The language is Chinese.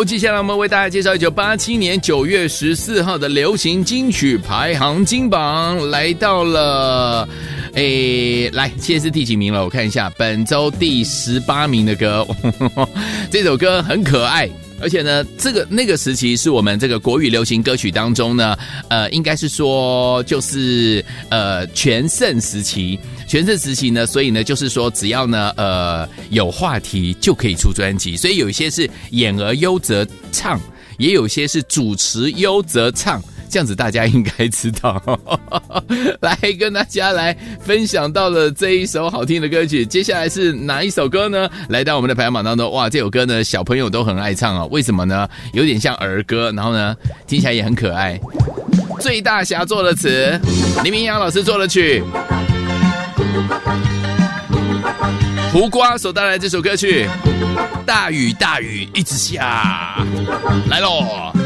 接下来我们为大家介绍1987年9月14号的流行金曲排行金榜，来到了来，现在是第几名了？我看一下，本周第18名的歌，这首歌很可爱。而且呢，那个时期是我们这个国语流行歌曲当中呢，应该是说就是全盛时期。全盛时期呢，所以呢，就是说只要呢有话题就可以出专辑，所以有一些是演而优则唱，也有一些是主持优则唱。这样子大家应该知道来跟大家来分享到了这一首好听的歌曲。接下来是哪一首歌呢？来到我们的排行榜当中，哇，这首歌呢小朋友都很爱唱哦。为什么呢？有点像儿歌，然后呢听起来也很可爱。最大侠作的词，林明阳老师作的曲，胡瓜所带来这首歌曲，大雨大雨一直下，来咯。